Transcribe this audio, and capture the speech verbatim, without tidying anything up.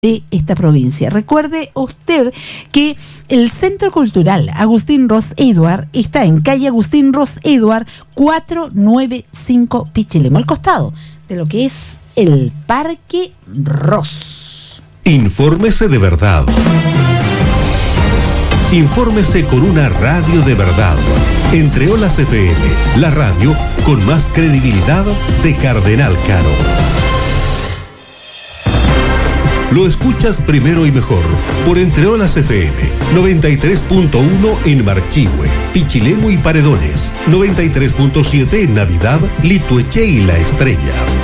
de esta provincia. Recuerde usted que el Centro Cultural Agustín Ros Eduard está en calle Agustín Ros Eduard cuatrocientos noventa y cinco Pichilemu, al costado de lo que es el Parque Ros. Infórmese de verdad. Infórmese con una radio de verdad. Entre Olas F M, la radio con más credibilidad de Cardenal Caro. Lo escuchas primero y mejor por Entre Olas F M, noventa y tres punto uno en Marchihue, Pichilemu y Paredones, noventa y tres punto siete en Navidad, Litueche y La Estrella.